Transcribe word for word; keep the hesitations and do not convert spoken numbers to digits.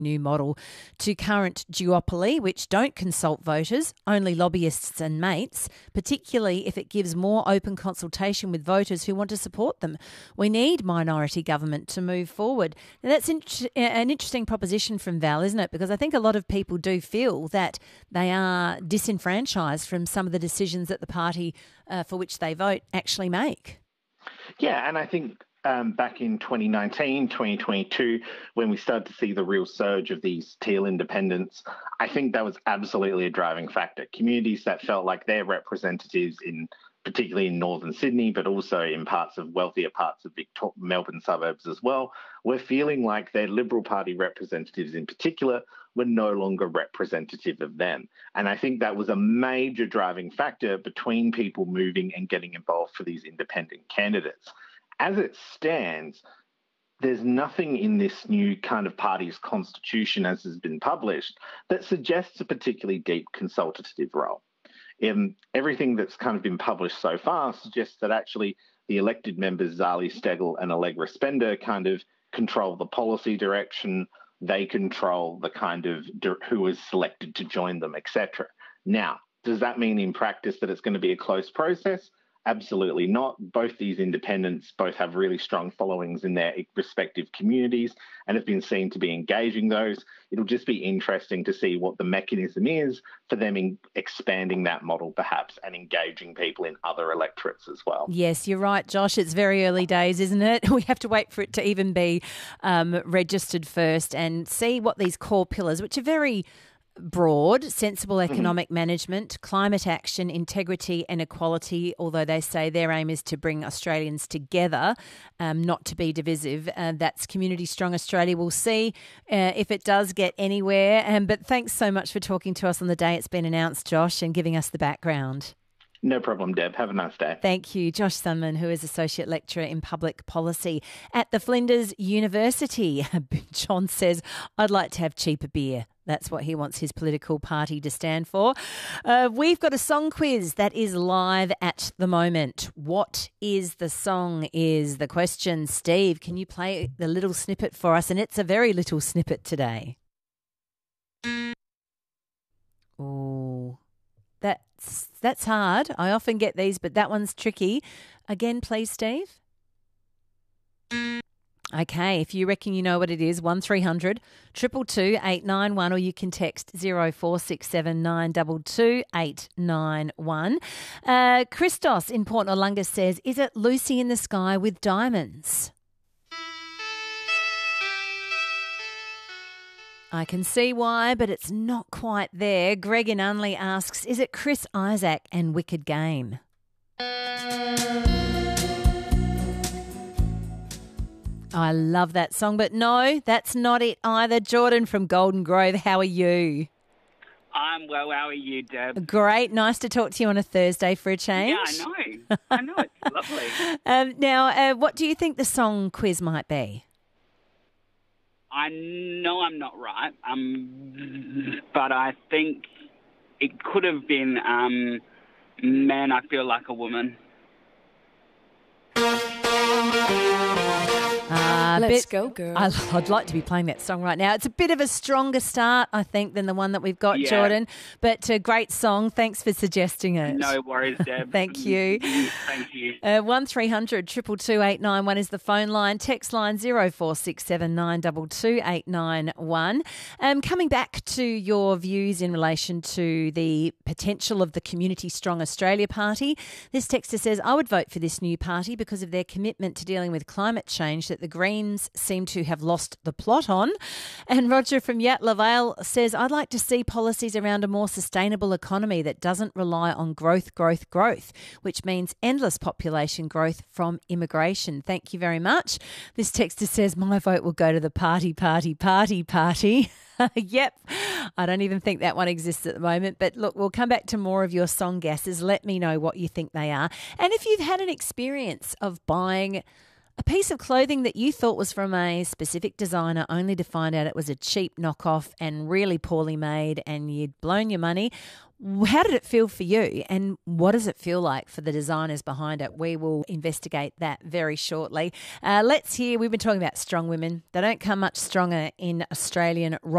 new model to current duopoly, which don't consult voters, only lobbyists and mates, particularly if it gives more open consultation with voters who want to support them. We need minority government to move forward. Now, that's in- an interesting proposition from Val, isn't it? Because I think a lot of people do feel that they are disenfranchised from some of the decisions that the party uh, for which they vote actually make. Yeah, and I think um, back in twenty nineteen, twenty twenty-two, when we started to see the real surge of these teal independents, I think that was absolutely a driving factor. Communities that felt like their representatives in particularly in northern Sydney, but also in parts of wealthier parts of Victoria, Melbourne suburbs as well, were feeling like their Liberal Party representatives in particular were no longer representative of them. And I think that was a major driving factor between people moving and getting involved for these independent candidates. As it stands, there's nothing in this new kind of party's constitution, as has been published, that suggests a particularly deep consultative role. Um, everything that's kind of been published so far suggests that actually the elected members, Zali Steggall and Allegra Spender, kind of control the policy direction. They control the kind of who is selected to join them, et cetera. Now, does that mean in practice that it's going to be a close process? Absolutely not. Both these independents both have really strong followings in their respective communities and have been seen to be engaging those. It'll just be interesting to see what the mechanism is for them in expanding that model perhaps and engaging people in other electorates as well. Yes, you're right, Josh. It's very early days, isn't it? We have to wait for it to even be um, registered first and see what these core pillars, which are very broad, sensible economic mm-hmm. management, climate action, integrity and equality, although they say their aim is to bring Australians together, um, not to be divisive. Uh, that's Community Strong Australia. We'll see uh, if it does get anywhere. Um, but thanks so much for talking to us on the day it's been announced, Josh, and giving us the background. No problem, Deb. Have a nice day. Thank you. Josh Sunman, who is Associate Lecturer in Public Policy at the Flinders University. John says, I'd like to have cheaper beer. That's what he wants his political party to stand for. Uh, we've got a song quiz that is live at the moment. What is the song is the question. Steve, can you play the little snippet for us? And it's a very little snippet today. Oh, that's, that's hard. I often get these, but that one's tricky. Again, please, Steve. Okay, if you reckon you know what it is, one three hundred, two two two, eight nine one, or you can text zero four six seven nine two two eight nine one. Uh, Christos in Port Noarlunga says, is it Lucy in the Sky with Diamonds? I can see why, but it's not quite there. Greg in Unley asks, is it Chris Isaac and Wicked Game? I love that song, but no, that's not it either. Jordan from Golden Grove, how are you? I'm well, how are you, Deb? Great, nice to talk to you on a Thursday for a change. Yeah, I know. I know, it's lovely. Um, now, uh, what do you think the song quiz might be? I know I'm not right, um, but I think it could have been um, Man, I Feel Like a Woman. Uh, Let's bit, go, girl. I, I'd like to be playing that song right now. It's a bit of a stronger start, I think, than the one that we've got, yeah. Jordan. But a great song. Thanks for suggesting it. No worries, Deb. Thank you. Thank you. Uh, one three hundred, two two two, eight nine one is the phone line. Text line zero four six seven nine two two eight nine one. Um, coming back to your views in relation to the potential of the Community Strong Australia Party, this texter says, I would vote for this new party because of their commitment to dealing with climate change that the Greens seem to have lost the plot on. And Roger from Yatala Vale says, I'd like to see policies around a more sustainable economy that doesn't rely on growth, growth, growth, which means endless population growth from immigration. Thank you very much. This texter says, my vote will go to the party, party, party, party. Yep. I don't even think that one exists at the moment. But look, we'll come back to more of your song guesses. Let me know what you think they are. And if you've had an experience of buying a piece of clothing that you thought was from a specific designer only to find out it was a cheap knockoff and really poorly made and you'd blown your money. How did it feel for you, and what does it feel like for the designers behind it? We will investigate that very shortly. Uh, let's hear, we've been talking about strong women. They don't come much stronger in Australian